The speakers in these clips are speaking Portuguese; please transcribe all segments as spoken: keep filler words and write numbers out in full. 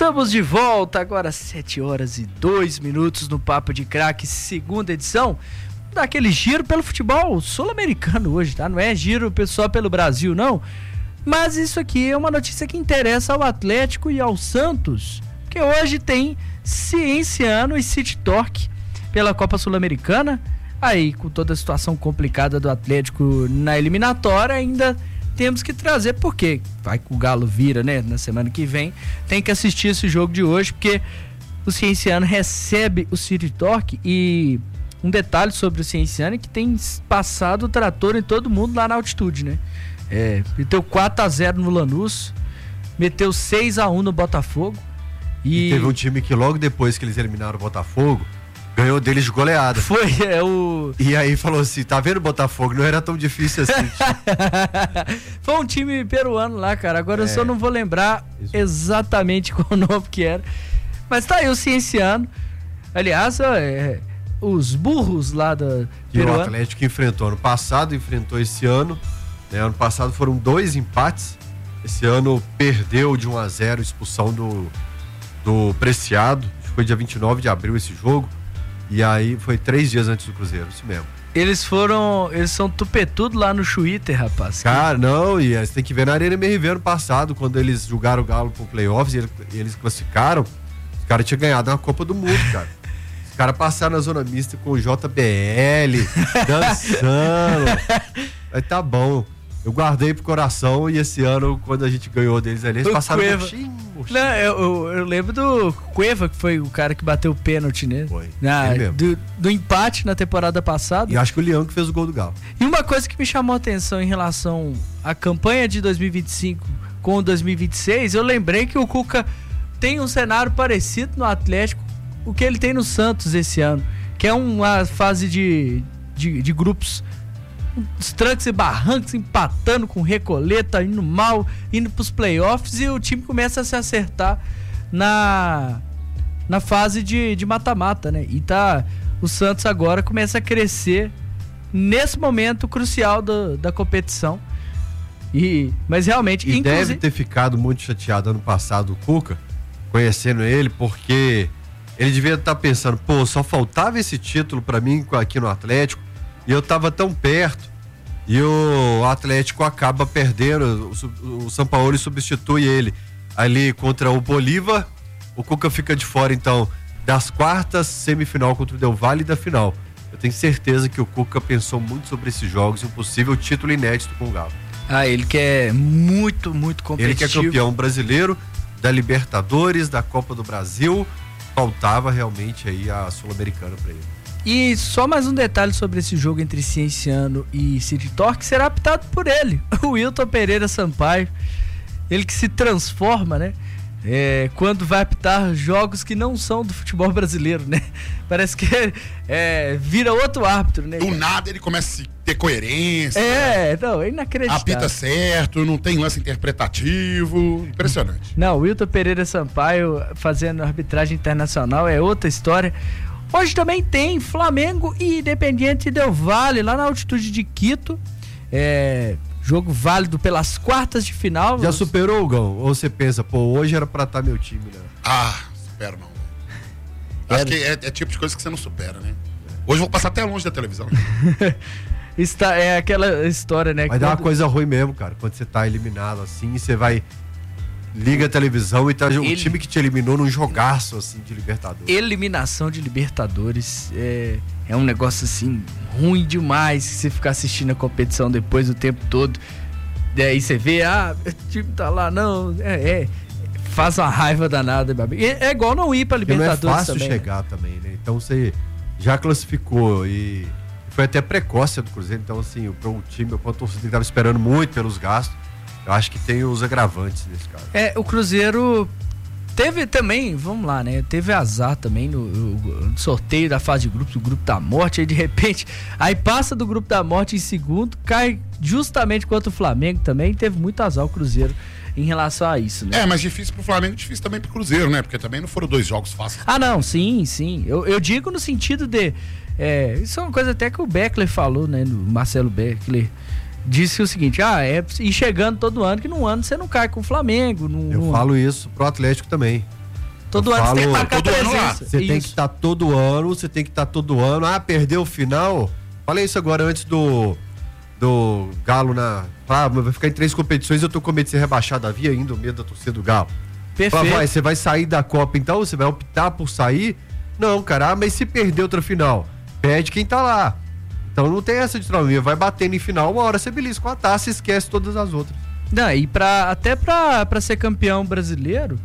Estamos de volta agora, sete horas e dois minutos no Papo de Craque, segunda edição. Daquele giro pelo futebol sul-americano hoje, tá? Não é giro só pelo Brasil, não. Mas isso aqui é uma notícia que interessa ao Atlético e ao Santos, que hoje tem Cienciano e City Torque pela Copa Sul-Americana. Aí, com toda a situação complicada do Atlético na eliminatória, ainda temos que trazer, porque vai que o Galo vira, né, na semana que vem, tem que assistir esse jogo de hoje, porque o Cienciano recebe o City Torque. E um detalhe sobre o Cienciano é que tem passado o trator em todo mundo lá na altitude, né? É, meteu quatro a zero no Lanús, meteu seis a um no Botafogo. E... e teve um time que logo depois que eles eliminaram o Botafogo, ganhou deles de goleada. Foi, é o... E aí falou assim, tá vendo o Botafogo? Não era tão difícil assim. Foi um time peruano lá, cara. Agora é, eu só não vou lembrar isso. exatamente qual o nome que era. Mas tá aí o Cienciano. Aliás, é, os burros lá da que o Atlético enfrentou ano passado, enfrentou esse ano. Né? Ano passado foram dois empates. Esse ano perdeu de um a zero, expulsão do, do Preciado. Acho que foi dia vinte e nove de abril esse jogo. E aí foi três dias antes do Cruzeiro, isso mesmo. Eles foram, eles são tupetudo lá no Twitter, rapaz. Cara, não, e você tem que ver na Arena M R V ano passado, quando eles jogaram o Galo pro playoffs e eles classificaram, os caras tinham ganhado uma Copa do Mundo, cara. Os caras passaram na zona mista com o J B L, dançando. Aí tá bom. Eu guardei pro coração e esse ano, quando a gente ganhou deles ali, eles o passaram Cueva. Mochinho, mochinho. Não, eu, eu, eu lembro do Cueva, que foi o cara que bateu o pênalti, né? Foi. Na, do, do empate na temporada passada. E acho que o Leão que fez o gol do Galo. E uma coisa que me chamou a atenção em relação à campanha de dois mil e vinte e cinco com dois mil e vinte e seis, eu lembrei que o Cuca tem um cenário parecido no Atlético, o que ele tem no Santos esse ano, que é uma fase de, de, de grupos, os trancos e barrancos, empatando com Recoleta, indo mal, indo pros playoffs, e o time começa a se acertar na, na fase de, de mata-mata, né? E tá, o Santos agora começa a crescer nesse momento crucial do, da competição. E, mas realmente... E inclusive... deve ter ficado muito chateado ano passado o Cuca, conhecendo ele, porque ele devia estar pensando, pô, só faltava esse título pra mim aqui no Atlético, e eu tava tão perto, e o Atlético acaba perdendo, o, o Sampaoli substitui ele ali contra o Bolívar, o Cuca fica de fora então das quartas, semifinal contra o Del Valle e da final. Eu tenho certeza que o Cuca pensou muito sobre esses jogos e um possível título inédito com o Galo. Ah, ele que é muito, muito competitivo. Ele que é campeão brasileiro da Libertadores, da Copa do Brasil, faltava realmente aí a Sul-Americana para ele. E só mais um detalhe sobre esse jogo entre Cienciano e City Torque, será apitado por ele, o Wilton Pereira Sampaio. Ele que se transforma, né? É, quando vai apitar jogos que não são do futebol brasileiro, né? Parece que é, vira outro árbitro, né? Do nada ele começa a ter coerência. É, não, é inacreditável. Apita certo, não tem lance interpretativo. Impressionante. Não, o Wilton Pereira Sampaio fazendo arbitragem internacional é outra história. Hoje também tem Flamengo e Independiente Del Valle, lá na altitude de Quito. É, jogo válido pelas quartas de final. Já superou o Gão? Ou você pensa, pô, hoje era pra estar meu time, né? Ah, supero não. Acho que é, é tipo de coisa que você não supera, né? Hoje eu vou passar até longe da televisão. Está, é aquela história, né? Vai quando... dar uma coisa ruim mesmo, cara. Quando você tá eliminado assim, você vai... Liga a televisão e tá Ele... o time que te eliminou num jogaço assim de Libertadores. Eliminação de Libertadores é, é um negócio assim ruim demais, se você ficar assistindo a competição depois o tempo todo. Daí você vê, ah, o time tá lá, não, é, é faz uma raiva danada. É, é igual não ir pra Libertadores também. Não é fácil também, chegar, né? Também, né? Então você já classificou e foi até precoce do Cruzeiro, então assim, o, o time, o torcedor que tava esperando muito pelos gastos. Eu acho que tem os agravantes nesse caso. É, o Cruzeiro teve também, vamos lá, né? Teve azar também no, no sorteio da fase de grupos, o grupo da morte, aí de repente, aí passa do grupo da morte em segundo, cai justamente contra o Flamengo também, teve muito azar o Cruzeiro em relação a isso, né? É, mas difícil pro Flamengo, difícil também pro Cruzeiro, né? Porque também não foram dois jogos fáceis. Ah, não, sim, sim. Eu, eu digo no sentido de, é, isso é uma coisa até que o Beckler falou, né? O Marcelo Beckler disse o seguinte, ah, é ir chegando todo ano, que num ano você não cai com o Flamengo. Num, eu num... falo isso pro Atlético também. Todo Eu ano você tem que falo- marcar todo ano lá. presença. Você tem que Isso. estar todo ano, você tem que estar todo ano. Ah, perdeu o final. Falei isso agora antes do do Galo na. Ah, vai ficar em três competições, eu tô com medo de ser rebaixado. Havia ainda o medo da torcida do Galo. Perfeito. Fala, vai, você vai sair da Copa então? Você vai optar por sair? Não, cara, ah, mas se perder outra final, perde quem tá lá. Então não tem essa de trauminha. Vai batendo em final, uma hora você belisca com a taça e esquece todas as outras. Não, e pra, até pra, pra ser campeão brasileiro,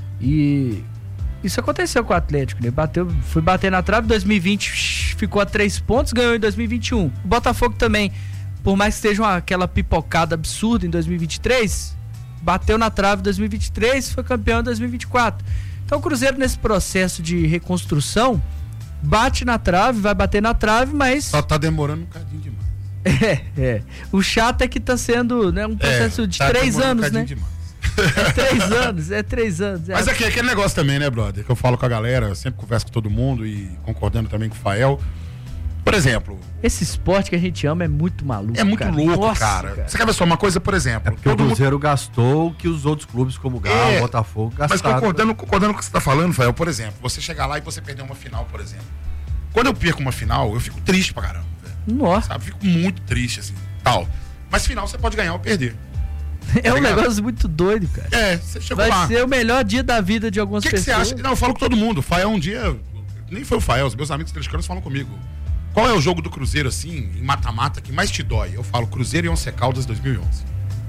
e isso aconteceu com o Atlético, né? Bateu, foi bater na trave, dois mil e vinte ficou a três pontos, ganhou em dois mil e vinte e um. O Botafogo também, por mais que esteja uma, aquela pipocada absurda em dois mil e vinte e três, bateu na trave em dois mil e vinte e três, foi campeão em dois mil e vinte e quatro. Então o Cruzeiro, nesse processo de reconstrução, bate na trave, vai bater na trave, mas... Só tá demorando um cadinho demais. É, é. O chato é que tá sendo, né, um processo É, de tá três demorando um anos, né? cadinho demais. É três anos, é três anos. É. Mas aqui, aquele negócio também, né, brother? Que eu falo com a galera, eu sempre converso com todo mundo e concordando também com o Fael. Por exemplo, Esse esporte que a gente ama é muito maluco. é muito cara. louco, Nossa, cara. Você quer ver só uma coisa, por exemplo? É porque o todo mundo- Cruzeiro gastou o que os outros clubes, como o Galo, É, Botafogo, Mas gastaram. concordando, concordando com o que você tá falando, Fael, por exemplo, você chegar lá e você perder uma final, por exemplo. Quando eu perco uma final, eu fico triste pra caramba, velho. Nossa, Sabe? Fico muito triste, assim, tal. Mas final você pode ganhar ou perder. é um ligado? negócio muito doido, cara. É, você chegou Vai lá. ser o melhor dia da vida de O algumas que, que você pessoas. acha? Não, eu falo com todo mundo. O Fael um dia. Nem foi o Fael, os meus amigos atleticanos falam comigo. Qual é o jogo do Cruzeiro, assim, em mata-mata, que mais te dói? Eu falo Cruzeiro e Once Caldas dois mil e onze.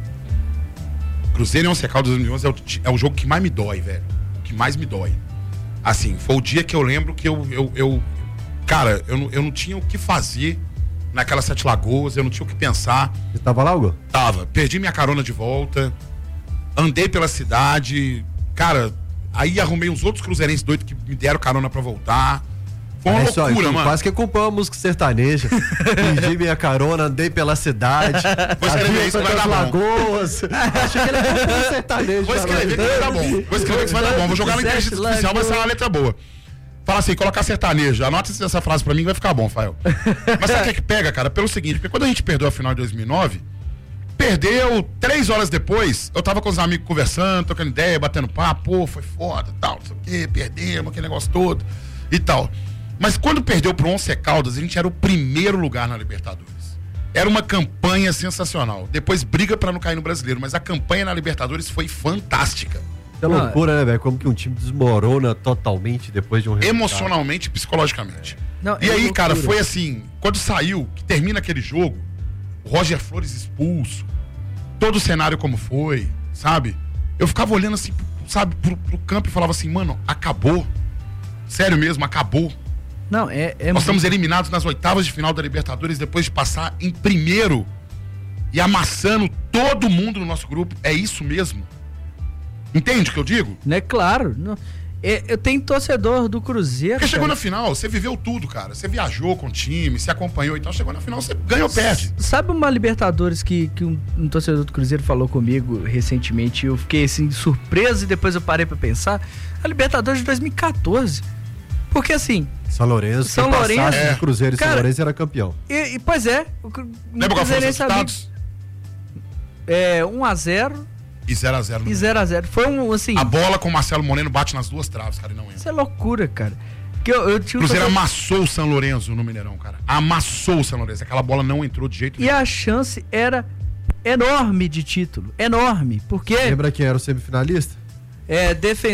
Cruzeiro e Once Caldas dois mil e onze é o, ti- é o jogo que mais me dói, velho. O que mais me dói. Assim, foi o dia que eu lembro que eu. eu, eu cara, eu, não- eu não tinha o que fazer naquelas Sete Lagoas, eu não tinha o que pensar. Você tava lá, Hugo? Tava. Perdi minha carona de volta. Andei pela cidade. Cara, aí arrumei uns outros cruzeirenses doidos que me deram carona pra voltar. Foi uma É só, loucura, eu mano. quase que acompanhou a música sertaneja. Pedi minha carona, andei pela cidade. Vou escrever havia isso que vai tantas dar bom. lagoas. Achei que ele era um sertanejo. Vou escrever que vai dar bom. Vou escrever que isso vai dar bom. Vou jogar na inteligência artificial, vai sair uma letra boa. Fala assim, colocar sertanejo. Anota essa frase pra mim que vai ficar bom, Fael. Mas sabe o que é que pega, cara? Pelo seguinte, porque quando a gente perdeu a final de dois mil e nove, perdeu três horas depois, eu tava com os amigos conversando, trocando ideia, batendo papo, pô, foi foda, tal, não sei o quê, perdemos, aquele negócio todo e tal. Mas quando perdeu pro Once Caldas, a gente era o primeiro lugar na Libertadores. Era uma campanha sensacional. Depois briga pra não cair no Brasileiro, mas a campanha na Libertadores foi fantástica. É loucura, né, velho? Como que um time desmorona totalmente depois de um resultado. Emocionalmente e psicologicamente. Não, E é aí, loucura. cara, foi assim, quando saiu, que termina aquele jogo, o Roger Flores expulso, todo o cenário como foi, sabe? Eu ficava olhando assim, sabe, pro, pro campo e falava assim, mano, acabou. Sério mesmo, acabou. Não, é, é Nós muito- estamos eliminados nas oitavas de final da Libertadores depois de passar em primeiro e amassando todo mundo no nosso grupo. É isso mesmo? Entende o que eu digo? Né, claro. Não, é, eu tenho torcedor do Cruzeiro. Porque chegou cara. na final, você viveu tudo, cara. Você viajou com o time, se acompanhou, então chegou na final, você ganha ou perde. Sabe uma Libertadores que, que um, um torcedor do Cruzeiro falou comigo recentemente? Eu fiquei assim, surpreso e depois eu parei pra pensar. A Libertadores de dois mil e quatorze. Porque assim. São Lourenço, São quem Lourenço, passasse é. de Cruzeiro e São Cara, Lourenço era campeão. E, e, pois é. O, Cru- Lembra qual foram os Cruzeirense amigo- resultados? É, um a zero E zero a zero. e zero a zero. Foi um, assim. A bola com o Marcelo Moreno bate nas duas traves, cara, e não entra. Isso é loucura, cara. Que eu, eu tinha O um Cruzeiro torcedor- amassou o São Lourenço no Mineirão, cara. Amassou o São Lourenço. Aquela bola não entrou de jeito E a chance era enorme de título. Enorme. Porque Lembra quem era o semifinalista? é, defender.